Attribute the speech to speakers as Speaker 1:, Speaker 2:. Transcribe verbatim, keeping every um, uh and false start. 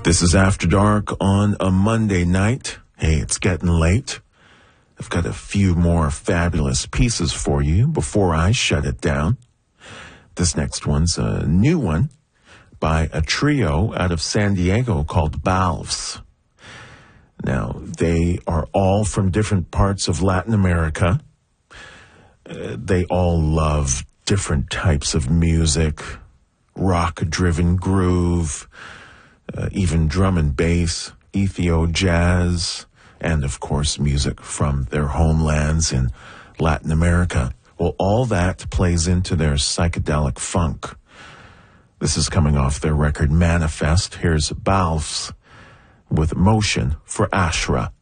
Speaker 1: This is After Dark on a Monday night. Hey, it's getting late. I've got a few more fabulous pieces for you before I shut it down. This next one's a new one by a trio out of San Diego called Balves. Now, they are all from different parts of Latin America. Uh, they all love different types of music, rock-driven groove, Uh, even drum and bass, Ethio jazz, and of course music from their homelands in Latin America. Well, all that plays into their psychedelic funk. This is coming off their record Manifest. Here's Balves with Motion for Ashra.